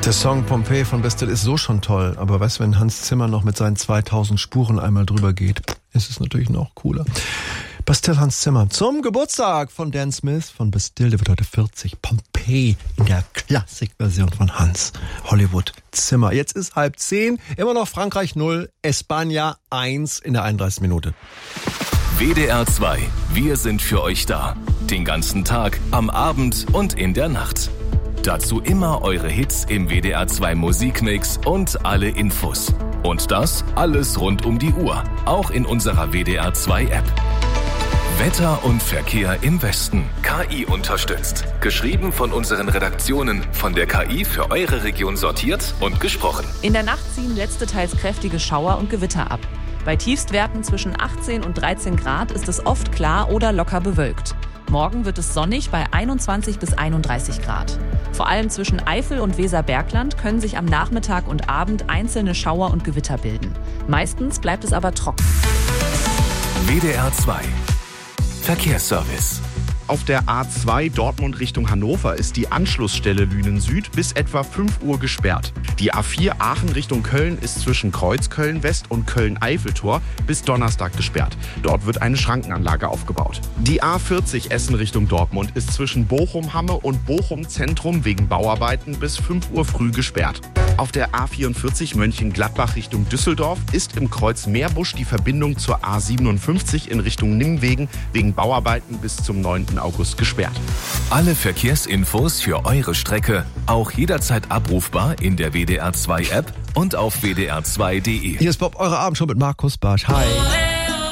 Der Song Pompeii von Bastille ist so schon toll, aber weißt du, wenn Hans Zimmer noch mit seinen 2000 Spuren einmal drüber geht, ist es natürlich noch cooler. Bastille Hans Zimmer zum Geburtstag von Dan Smith von Bastille, der wird heute 40. Pompeii in der Klassikversion von Hans Hollywood Zimmer. Jetzt ist 9:30, immer noch Frankreich 0, España 1 in der 31. Minute. WDR 2, wir sind für euch da. Den ganzen Tag, am Abend und in der Nacht. Dazu immer eure Hits im WDR 2 Musikmix und alle Infos. Und das alles rund um die Uhr, auch in unserer WDR 2 App. Wetter und Verkehr im Westen. KI unterstützt. Geschrieben von unseren Redaktionen, von der KI für eure Region sortiert und gesprochen. In der Nacht ziehen letzte teils kräftige Schauer und Gewitter ab. Bei Tiefstwerten zwischen 18 und 13 Grad ist es oft klar oder locker bewölkt. Morgen wird es sonnig bei 21 bis 31 Grad. Vor allem zwischen Eifel und Weserbergland können sich am Nachmittag und Abend einzelne Schauer und Gewitter bilden. Meistens bleibt es aber trocken. WDR 2 Verkehrsservice. Auf der A2 Dortmund Richtung Hannover ist die Anschlussstelle Lünen Süd bis etwa 5 Uhr gesperrt. Die A4 Aachen Richtung Köln ist zwischen Kreuzköln West und Köln-Eiffeltor bis Donnerstag gesperrt. Dort wird eine Schrankenanlage aufgebaut. Die A40 Essen Richtung Dortmund ist zwischen Bochum-Hamme und Bochum-Zentrum wegen Bauarbeiten bis 5 Uhr früh gesperrt. Auf der A44 Mönchengladbach Richtung Düsseldorf ist im Kreuz Meerbusch die Verbindung zur A57 in Richtung Nimwegen wegen Bauarbeiten bis zum 9. August gesperrt. Alle Verkehrsinfos für eure Strecke auch jederzeit abrufbar in der WDR 2 App und auf wdr2.de. Hier ist Bob, eure Abendshow mit Markus Bartsch. Hi.